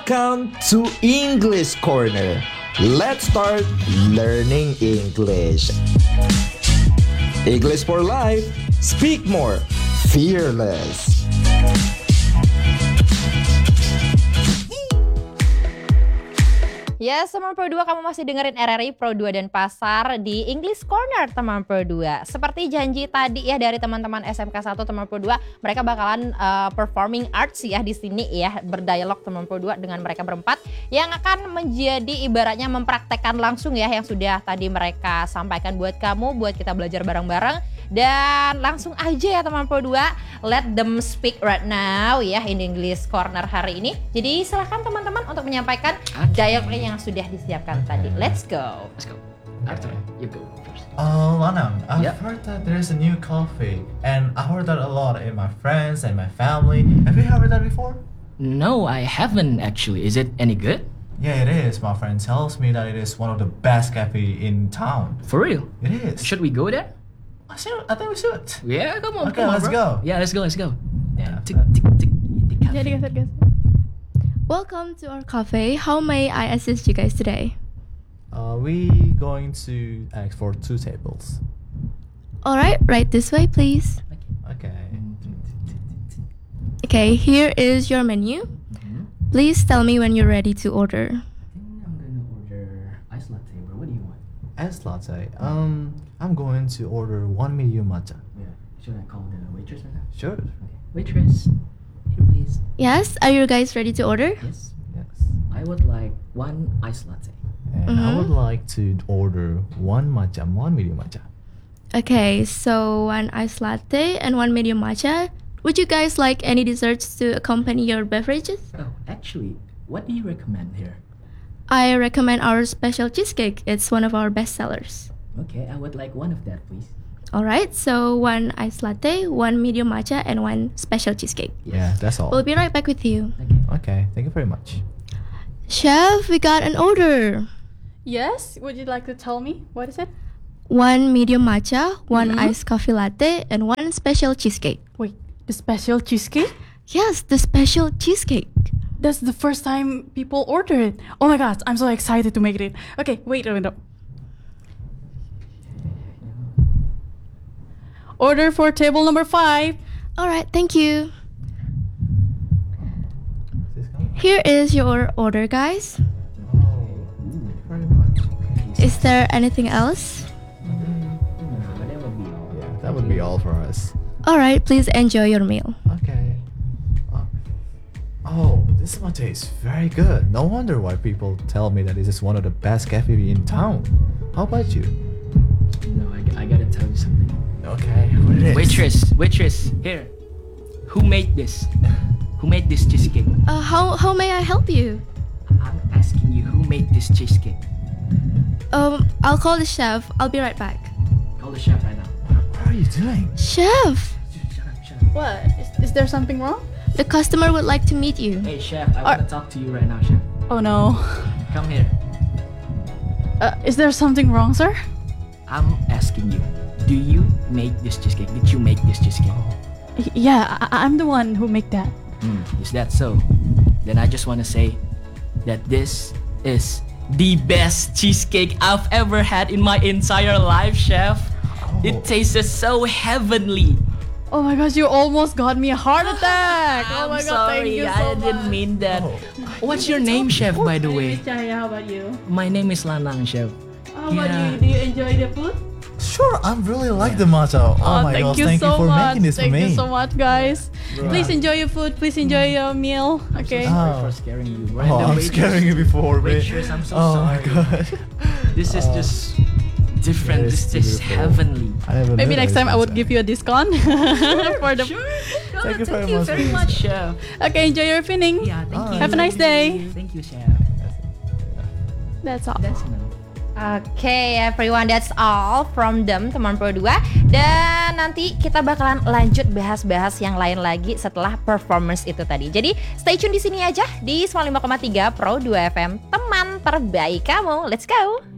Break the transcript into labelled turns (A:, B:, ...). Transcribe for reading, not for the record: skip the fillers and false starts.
A: Welcome to English Corner. Let's start learning English. English for life. Speak more. Fearless.
B: Yes, teman Pro 2, kamu masih dengerin RRI Pro 2 dan Pasar di English Corner teman Pro 2. Seperti janji tadi ya dari teman-teman SMK 1 teman Pro 2, mereka bakalan performing arts ya di sini ya, berdialog teman Pro 2 dengan mereka berempat yang akan menjadi ibaratnya mempraktekkan langsung ya yang sudah tadi mereka sampaikan buat kamu, buat kita belajar bareng-bareng. Dan langsung aja ya teman Pro 2, let them speak right now ya in English Corner hari ini. Jadi silakan teman-teman untuk menyampaikan dialognya yang sudah disiapkan tadi. Let's go.
C: Arthur, you go first.
D: Lanang, I've heard that there's a new coffee, and I heard that a lot in my friends and my family. Have you heard that before?
C: No, I haven't actually. Is it any good?
D: Yeah, it is. My friend tells me that it is one of the best cafe in town.
C: For real?
D: It is.
C: Should we go there?
D: I think we should.
C: Yeah, come on.
D: Okay,
C: come on,
D: let's
C: bro.
D: go.
C: Yeah, let's go.
D: Yeah.
C: Tick, tick, tick. The cafe.
E: Jadi guys. Welcome to our cafe. How may I assist you guys today?
D: We going to ask for 2 tables.
E: Alright, right this way please.
D: Okay.
E: Okay, here is your menu. Please tell me when you're ready to order.
C: I think I'm gonna order iced latte, bro. What do you want?
D: Iced latte. I'm going to order 1 medium matcha.
C: Yeah. Should I call the waitress right now?
D: Sure.
C: Okay. Waitress, here please.
E: Yes, are you guys ready to order?
C: Yes.
D: Yes.
C: I would like 1 iced latte.
D: And I would like to order 1 matcha, 1 medium matcha.
E: Okay, so 1 iced latte and 1 medium matcha. Would you guys like any desserts to accompany your beverages?
C: Oh, actually, what do you recommend here?
E: I recommend our special cheesecake. It's one of our best sellers.
C: Okay, I would like 1 of that, please.
E: Alright, so 1 iced latte, 1 medium matcha, and 1 special cheesecake.
D: Yeah, that's all.
E: We'll be right back with you.
C: Okay.
D: Okay, thank you very much.
E: Chef, we got an order.
F: Yes, would you like to tell me? What is it?
E: 1 medium matcha, 1 iced coffee latte, and 1 special cheesecake.
F: Wait, the special cheesecake?
E: Yes, the special cheesecake.
F: That's the first time people order it. Oh my god, I'm so excited to make it. Okay, wait a minute. Order for table number 5.
E: Alright, thank you.
D: Is this coming?
E: Here is your order, guys.
D: Oh, thank you very much.
E: Is there anything else?
C: But that would be all.
D: Yeah, that would be all for us.
E: Alright, please enjoy your meal.
D: Okay. Oh, this matcha is very good. No wonder why people tell me that this is one of the best cafe in town. How about you?
C: No, I gotta tell you something.
D: Okay, what it is?
C: Waitress, here. Who made this? Who made this cheesecake?
E: How may I help you?
C: I'm asking you, who made this cheesecake?
E: I'll call the chef. I'll be right back.
C: Call the chef right now.
D: What are you doing?
E: Chef,
C: Shut up.
F: What? Is there something wrong?
E: the customer would like to meet you.
C: Hey, chef, I wanna talk to you right now, chef.
F: Oh no.
C: Come here.
F: Is there something wrong, sir?
C: I'm asking you, do you make this cheesecake? Did you make this cheesecake?
F: Yeah, I'm the one who make that.
C: Is that so? Then I just want to say that this is the best cheesecake I've ever had in my entire life, chef. It tastes so heavenly.
F: Oh my gosh, you almost got me a heart attack. Oh my
C: I'm
F: god,
C: sorry,
F: thank you so
C: I
F: much.
C: didn't mean that.
D: Oh.
C: What's your name, chef, by the way?
F: Chaya, how about you?
C: My name is Lanang, chef.
F: How about
C: Yeah.
F: you? Do you enjoy the food?
D: Sure, I really like the matcha. Oh my
F: thank
D: gosh,
F: you
D: thank
F: so
D: you for
F: much.
D: making this
F: Thank
D: for me.
F: you so much, guys.
D: Right.
F: Please enjoy your food. Please enjoy your meal. Okay.
C: Sorry
D: Oh.
C: for scaring you.
D: Oh, I'm scaring you before, man.
C: Waitress, I'm so
D: Oh
C: sorry.
D: my god.
C: This is just different.
D: Yeah,
C: This
D: it's
C: is
D: beautiful.
C: heavenly.
D: I never
F: Maybe
D: knew
F: next
D: that
F: time I would
D: matcha.
F: give you a discount for the.
D: Thank you very
C: Thank you
D: much,
C: very
D: Lisa.
C: much, chef.
F: Okay, enjoy your evening.
C: Yeah, thank you.
F: Have a nice day.
C: Thank you, chef.
F: That's all.
C: That's enough.
B: Oke everyone, that's all from them teman Pro 2. Dan nanti kita bakalan lanjut bahas-bahas yang lain lagi setelah performance itu tadi. Jadi stay tune di sini aja di 95,3 Pro 2 FM, teman terbaik kamu. Let's go.